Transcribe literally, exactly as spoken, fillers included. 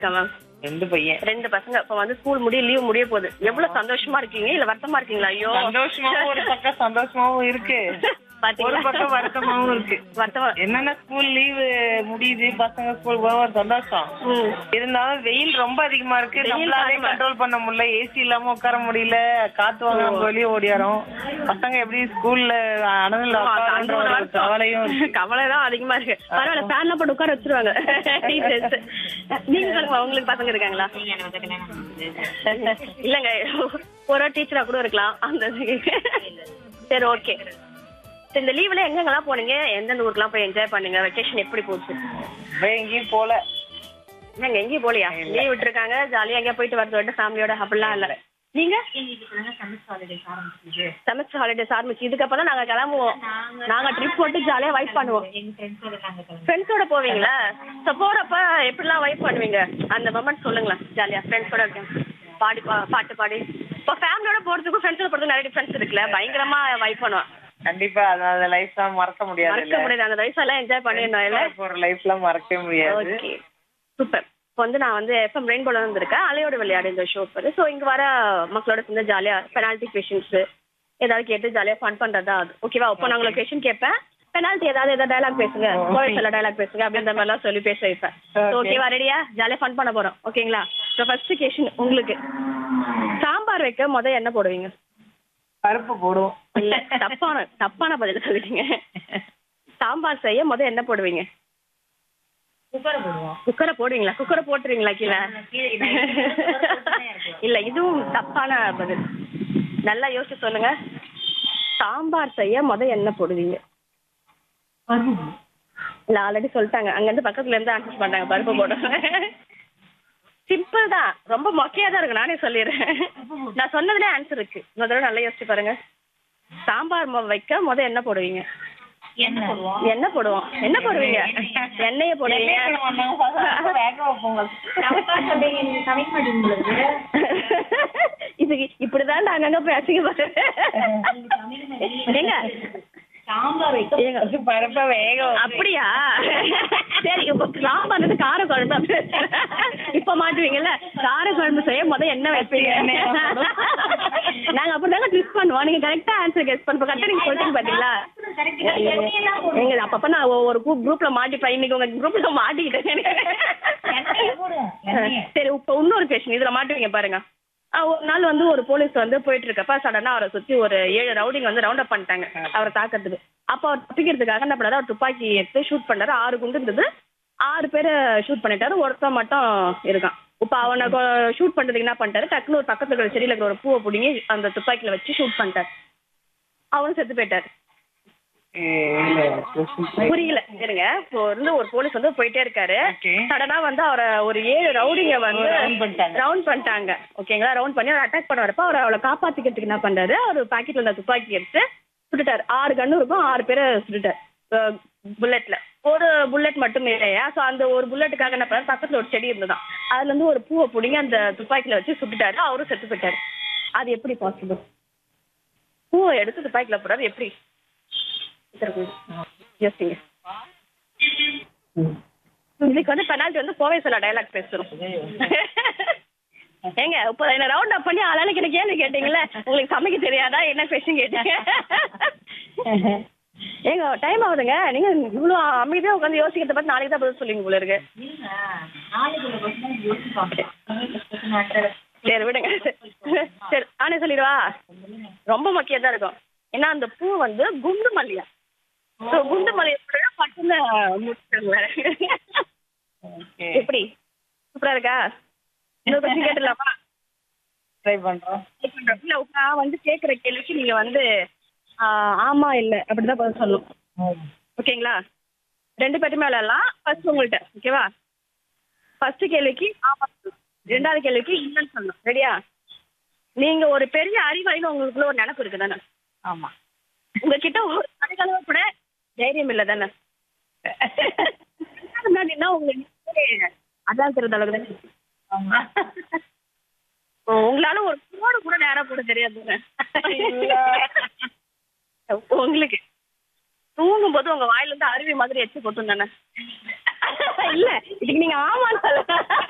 Ma'am ரெண்டு பையன். ரெண்டு பசங்க. இப்ப வந்து ஸ்கூல் முடிய லீவ் முடிய போகுது. எவ்வளவு சந்தோஷமா இருக்கீங்க இல்ல வருத்தமா இருக்கீங்களா? ஐயோ சந்தோஷமாவும் ஒரு பக்கம் சந்தோஷமாவும் இருக்கு, ஒரு பாத்தீங்களா? பக்கம் வருத்தமாவும் இருக்கு. வருத்தமா என்னன்னா ஸ்கூல் லீவு முடியுது, பசங்க ஸ்கூல் போக ஒரு சந்தோஷம். ம். இருந்தாலும் வெயில் ரொம்ப அதிகமா இருக்கு, வெயில் நம்மளாலே அதிகமா. கண்ட்ரோல் பண்ண முடியல. ஏசி இல்லாம உட்கார முடியல, காத்து வாங்க நம்ம வெளியே ஓடியாரோம். பசங்க எப்படி ஸ்கூல்ல அனல் அந்த ஒரு வருத்தம். கவலையும் இருக்கு. கவலைதான் அதிகமா இருக்கு. பரவாயில்ல, ஃபேன்ல போட்டு உட்கார வச்சிருவாங்க டீச்சர்ஸ். நீங்க சொல்லுங்க, உங்களுக்கு பசங்க இருக்காங்களா? இல்லங்க, ஒரு டீச்சரா கூட இருக்கலாம் அந்த. சரி, ஓகே. இந்த லீவ்ல எங்கெங்கெல்லாம் போனீங்க? எந்தெந்த ஊருக்குலாம் போய் என்ஜாய் பண்ணீங்க? வெக்கேஷன் எப்படி போச்சு? வேற எங்கேயும் போல. என்னங்க எங்கேயும் போலியா? லீவ் விட்டுருக்காங்க, ஜாலியா எங்கேயா போயிட்டு வரது ஃபேமிலியோட அப்படிலாம் இல்ல. நீங்க செமஸ்டர் ஹாலிடேஸ் ஆரம்பிச்சு இதுக்கப்புறம் நாங்க கிளம்புவோம். நாங்க ட்ரிப் போட்டு ஜாலியா வைப் பண்ணுவோம். ஃப்ரெண்ட்ஸோட போவீங்களா? ஸோ போறப்ப எப்படிலாம் வைப் பண்ணுவீங்க? அந்த மொமெண்ட் சொல்லுங்களேன். ஜாலியா ஃப்ரெண்ட்ஸோட இருக்கேன், பாடி பா பாட்டு பாடி. இப்போ ஃபேமிலியோட போறதுக்கும் ஃப்ரெண்ட்ஸோட போறதுக்கும் நிறைய டிஃபரன்ஸ் இருக்குல்ல. பயங்கரமா வைப் பண்ணுவோம். கண்டிப்பா அந்த லைஃப் தான் மறக்க முடியாது. மறக்க முடியாது. அந்த வயசெல்லாம் என்ஜாய் பண்ணிடணும் இல்ல? ஒரு லைஃப்லாம் மறக்கவே முடியாது. Okay, super. இப்போ வந்து நான் வந்து எஃப்எம் ரெயின்போல வந்திருக்கேன், அலையோட விளையாடு இந்த ஷோ பேரு. ஸோ இங்க வர மக்களோட சேர்ந்து ஜாலியா பெனால்டி கொஷின்ஸ் ஏதாவது கேட்டு ஜாலியா ஃபன் பண்றதா அது ஓகேவா? இப்போ நான் உங்களுக்கு கொஷின் கேட்பேன், பெனால்டி ஏதாவது ஏதாவது டைலாக் பேசுங்க, கோவை சொல்ல டைலாக் பேசுங்க அப்படின்ற மாதிரிலாம் சொல்லி பேச வைப்பேன். ஓகேவா? ரெடியா? ஜாலியா ஃபன் பண்ண போறோம். ஓகேங்களா? ஸோ ஃபர்ஸ்ட் கொஷின் உங்களுக்கு. சாம்பார் வைக்க முத என்ன போடுவீங்க? பருப்பு போடுவோம். இல்ல, தப்பான தப்பான பதில் சொல்லிட்டீங்க. சாம்பார் செய்ய முத என்ன போடுவீங்க? குக்கரை போடுவோம். குக்கரை போடுவீங்களா? குக்கரை போட்டுருவீங்களா கீழே? இல்ல, இதுவும் தப்பான பதில். நல்லா யோசிச்சு சொல்லுங்க. சாம்பார் செய்ய முத என்ன போடுவீங்க? இல்ல, ஆல்ரெடி சொல்லிட்டாங்க. அங்க இருந்து பக்கத்துல இருந்து ஆன்சர் பண்ணாங்க பருப்பு போடுவேன். சிம்பிள் தான், ரொம்ப மொக்கையா தான் இருக்கு. நானே சொல்லிடுறேன். நான் சொன்னதுல ஆன்சர் இருக்கு. இன்னொரு தடவை நல்லா யோசிச்சு பாருங்க. சாம்பார் மொ- வைக்க முத என்ன போடுவீங்க? என்ன போடுவோம்? என்ன போடுவீங்க? எண்ணெய போடுவீங்க. இது இப்படிதான் நாங்க அங்க போய் அசிங்கப்படுறேன். ஏங்க ஏங்க, பருப்பை வேக வச்சு- அப்படியா? சரி, இப்ப சாம்பார் வந்து கார குழம்பு இப்ப மாட்டுவீங்கல்ல. கார குழம்பு செய்ய முத என்ன வைப்பீங்க? நாங்க அப்படிதாங்க ட்ரிப் பண்ணுவோம். நீங்க கரெக்டா ஆன்சர் கெஸ் பண்ணுவோம். கரெக்டா நீங்க சொல்லிட்டு பாத்தீங்களா? எங்க அப்பப்ப நான் ஒரு குரூப்ல மாட்டிப்பேன். இன்னைக்கு உங்க குரூப்ல மாட்டிக்கிட்டேன். சரி, இப்ப இன்னொரு கொஸ்டின் இதுல மாட்டுவீங்க பாருங்க. ஆ, ஒரு நாள் வந்து ஒரு போலீஸ் வந்து போயிட்டு இருக்கப்ப சடனா அவரை சுத்தி ஒரு ஏழு ரவுடிங்க வந்து ரவுண்ட் அப் பண்ணிட்டாங்க அவரை தாக்கிறதுக்கு. அப்ப அவர் தப்பிக்கிறதுக்காக என்ன பண்ணாரு? அவர் துப்பாக்கி எடுத்து ஷூட் பண்ணாரு. ஆறு குண்டு இருந்தது, ஆறு பேரை ஷூட் பண்ணிட்டாரு, ஒருத்தன் மட்டும் இருக்கான். இப்ப அவனை ஷூட் பண்றதுக்கு என்ன பண்ணிட்டாரு? டக்குனு ஒரு பக்கத்துல இருக்கிற செடியில இருக்கிற ஒரு பூவை பிடிங்கி அந்த துப்பாக்கியில வச்சு ஷூட் பண்ணிட்டாரு. அவனும் செத்து போயிட்டாரு. புரியல இருங்க. இப்போ வந்து ஒரு போலீஸ் வந்து போயிட்டே இருக்காரு. Okay. சடனா வந்து அவரை ஒரு ஏழு ரவுடிங்க வந்து Round பண்ணிட்டாங்க. ரவுண்ட் பண்ணிட்டாங்க. ஓகேங்களா? ரவுண்ட் பண்ணி அவர் அட்டாக் பண்ண வரப்ப அவர் அவளை காப்பாத்திக்கிறதுக்கு என்ன பண்றாரு? அவர் பாக்கெட்ல இருந்த துப்பாக்கி எடுத்து சுட்டுட்டாரு. ஆறு கண்ணு இருக்கும், ஆறு பேரை சுட்டுட்டாரு புல்லட்ல. ஒரு புல்லட் மட்டும் இல்லையா? ஸோ அந்த ஒரு புல்லட்டுக்காக என்ன பண்ணாரு? பக்கத்துல ஒரு செடி இருந்ததான், அதுல இருந்து ஒரு பூவை பிடிங்கி அந்த துப்பாக்கியில வச்சு சுட்டுட்டாரு. அவரும் செத்து போயிட்டாரு. அது எப்படி பாசிபிள்? பூவை எடுத்து துப்பாக்கியில போடாது எப்படி? யோசிங்க. இதுக்கு வந்து பெனால்டி வந்து போவே சொல்ல டைலாக் பேசுறோம். ஏங்க, இப்போ என்ன ரவுண்ட் அப் பண்ணி ஆளாளுக்கு என்ன கேள்வி கேட்டீங்களே, உங்களுக்கு சமைக்க தெரியாதா? என்ன கொஸ்டின் கேட்டீங்க? ஏங்க, டைம் ஆகுதுங்க. நீங்க இவ்வளோ அமைதியா உட்காந்து யோசிக்கிறத பார்த்து நாளைக்கு தான் பதில் சொல்லுவீங்க போல இருக்கு. சரி விடுங்க. சரி, நானே சொல்லிடுவா. ரொம்ப முக்கியம் தான் இருக்கும். ஏன்னா அந்த பூ வந்து குண்டு மல்லியா. ஸோ குண்டு மல்லியை பட்டுன்னு முடிச்சாங்க. எப்படி? சூப்பரா இருக்கா? இன்னொரு கொஸ்டின் கேட்டுலாமா? ட்ரை பண்றோம். இல்ல, நான் வந்து கேட்குற கேள்விக்கு நீங்க வந்து ஆ, ஆமா இல்ல அப்படிதான் பதில் சொல்லணும். ஓகேங்களா? ரெண்டு பேருமே விளையாடலாம். ஃபர்ஸ்ட் உங்கள்கிட்ட ஓகேவா? ஃபர்ஸ்ட் கேள்விக்கு ஆமா சொல்லணும், ரெண்டாவது கேள்விக்கு இல்லைன்னு சொல்லணும். ரெடியா? நீங்க ஒரு பெரிய அறிவாளின்னு உங்களுக்குள்ள ஒரு நினைப்பு இருக்கு தானே? ஆமா. உங்ககிட்ட ஒரு கணக்களவு கூட தைரியம் இல்லை தானே? முன்னாடினா உங்களுக்கு அதான் தெரிந்த அளவுக்கு தானே? ஆமா. ஓ, உங்களால ஒரு கோடு கூட நேரா போட தெரியாது தானே? உங்களுக்கு தூங்கும் போது உங்க வாயில இருந்து அருவி மாதிரி எச்சு போட்டும் தானே? இல்ல, இதுக்கு நீங்க ஆமான்னு சொல்ல